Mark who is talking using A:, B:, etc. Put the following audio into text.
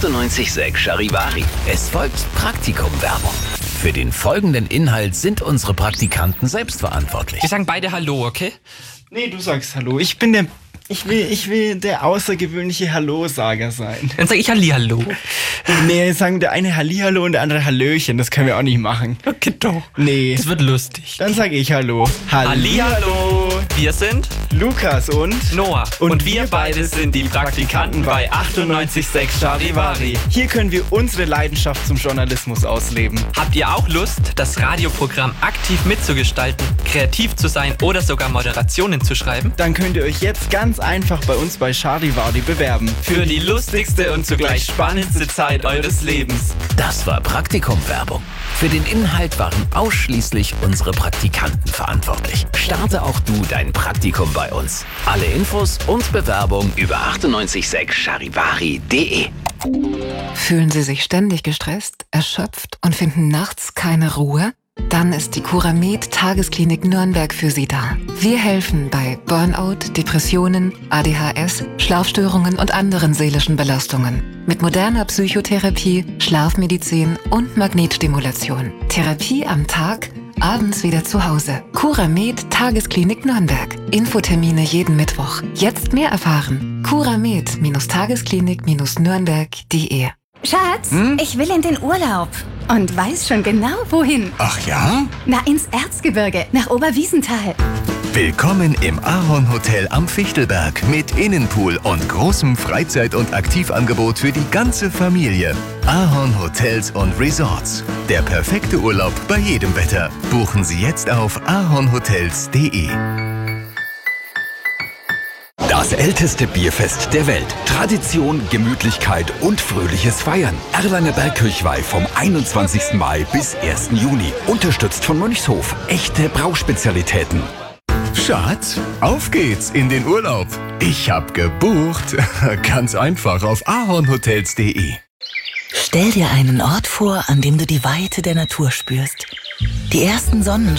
A: 98.6 Charivari. Es folgt Praktikum-Werbung. Für den folgenden Inhalt sind unsere Praktikanten selbst verantwortlich.
B: Wir sagen beide Hallo, okay?
C: Nee, du sagst Hallo. Ich will der außergewöhnliche Hallo-Sager sein.
B: Dann sag ich Hallihallo.
C: Nee, sagen der eine Hallihallo und der andere Hallöchen. Das können wir auch nicht machen.
B: Okay, doch.
C: Nee.
B: Das wird lustig.
C: Dann sage ich Hallo.
B: Hallihallo. Wir sind
C: Lukas und
B: Noah. Und wir beide sind die Praktikanten bei 98.6 Charivari.
C: Hier können wir unsere Leidenschaft zum Journalismus ausleben.
B: Habt ihr auch Lust, das Radioprogramm aktiv mitzugestalten, kreativ zu sein oder sogar Moderationen zu schreiben?
C: Dann könnt ihr euch jetzt ganz einfach bei uns bei Charivari bewerben.
B: Für die lustigste und zugleich spannendste Zeit eures Lebens.
A: Das war Praktikum-Werbung. Für den Inhalt waren ausschließlich unsere Praktikanten verantwortlich. Starte auch du dein Praktikum bei uns. Alle Infos und Bewerbung über 98.6charivari.de.
D: Fühlen Sie sich ständig gestresst, erschöpft und finden nachts keine Ruhe? Dann ist die Curamed Tagesklinik Nürnberg für Sie da. Wir helfen bei Burnout, Depressionen, ADHS, Schlafstörungen und anderen seelischen Belastungen. Mit moderner Psychotherapie, Schlafmedizin und Magnetstimulation. Therapie am Tag, abends wieder zu Hause. Curamed Tagesklinik Nürnberg. Infotermine jeden Mittwoch. Jetzt mehr erfahren. Curamed-Tagesklinik-Nürnberg.de.
E: Schatz, ich will in den Urlaub und weiß schon genau, wohin.
F: Ach ja?
E: Na, ins Erzgebirge, nach Oberwiesenthal.
F: Willkommen im Ahorn Hotel am Fichtelberg mit Innenpool und großem Freizeit- und Aktivangebot für die ganze Familie. Ahorn Hotels und Resorts. Der perfekte Urlaub bei jedem Wetter. Buchen Sie jetzt auf ahornhotels.de.
G: Das älteste Bierfest der Welt. Tradition, Gemütlichkeit und fröhliches Feiern. Erlanger Bergkirchweih vom 21. Mai bis 1. Juni. Unterstützt von Mönchshof. Echte Brauspezialitäten.
F: Schatz, auf geht's in den Urlaub. Ich hab gebucht. Ganz einfach auf ahornhotels.de.
H: Stell dir einen Ort vor, an dem du die Weite der Natur spürst. Die ersten Sonnen